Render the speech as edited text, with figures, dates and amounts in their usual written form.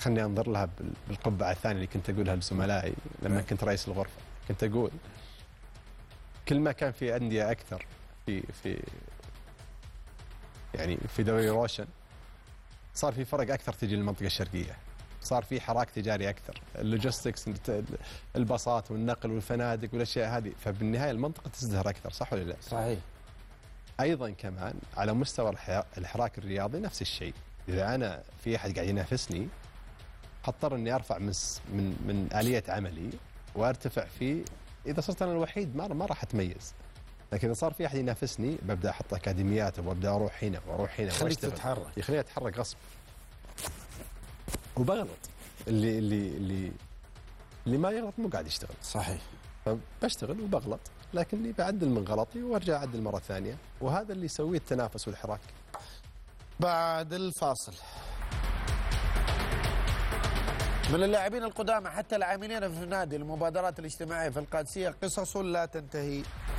خلني انظر لها بالقبعه الثانيه اللي كنت اقولها لزملائي لما كنت رئيس الغرفه. كنت اقول كل ما كان في انديه اكثر في يعني في دوري روشن، صار في فرق اكثر تجي للمنطقه الشرقيه، صار في حراك تجاري اكثر، اللوجيستكس، الباصات والنقل والفنادق والاشياء هذه، فبالنهايه المنطقه تزدهر اكثر، صح ولا لا؟ صحيح. ايضا كمان على مستوى الحراك الرياضي نفس الشيء، اذا انا في احد قاعد ينافسني هضطر اني ارفع من اليه عملي وارتفع فيه. اذا صرت انا الوحيد ما راح اتميز، لكن اذا صار في احد ينافسني ببدا احط اكاديميات وابدا اروح هنا واروح هنا يخليك تتحرك، يخليني اتحرك غصب وبغلط. اللي ما يغلط مو قاعد يشتغل. صحيح. فبشتغل وبغلط، لكني بعدل من غلطي وارجع اعدل مره ثانيه، وهذا اللي يسويه التنافس والحراك. بعد الفاصل، من اللاعبين القدامى حتى العاملين في النادي المبادرات الاجتماعية في القادسية قصص لا تنتهي.